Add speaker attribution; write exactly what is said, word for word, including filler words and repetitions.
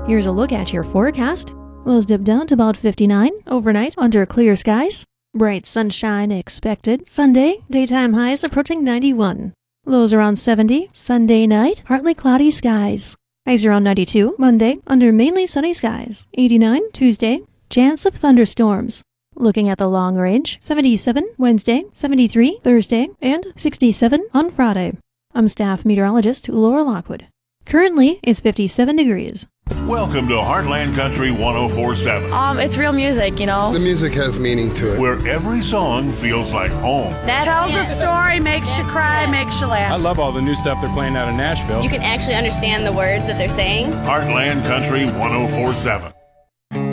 Speaker 1: Here's a look at your forecast. Lows dip down to about fifty-nine overnight under clear skies. Bright sunshine expected. Sunday, daytime highs approaching ninety-one. Lows around seventy. Sunday night, partly cloudy skies. Highs around ninety-two. Monday, under mainly sunny skies. eighty-nine Tuesday. Chance of thunderstorms. Looking at the long range, seventy-seven Wednesday, seventy-three Thursday, and sixty-seven on Friday. I'm staff meteorologist Laura Lockwood. Currently, it's fifty-seven degrees.
Speaker 2: Welcome to Heartland Country one oh four point seven.
Speaker 3: Um, it's real music, you know.
Speaker 4: The music has meaning to it.
Speaker 2: Where every song feels like home.
Speaker 5: That tells a story, makes you cry, makes you laugh.
Speaker 6: I love all the new stuff they're playing out in Nashville.
Speaker 7: You can actually understand the words that they're saying.
Speaker 2: Heartland Country one oh four point seven.